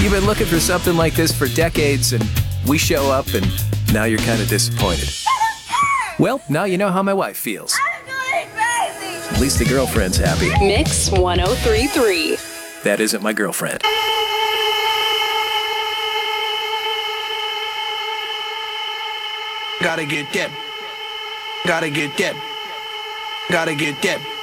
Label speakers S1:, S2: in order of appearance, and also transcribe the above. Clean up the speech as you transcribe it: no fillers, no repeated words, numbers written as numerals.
S1: You've been looking for something like this for decades, and we show up, and now you're kind of disappointed. Well, now you know how my wife feels.
S2: I'm going crazy.
S1: At least the girlfriend's happy.
S3: Mix 1033.
S1: That isn't my girlfriend.
S4: Gotta get that. Gotta get that. Gotta get that.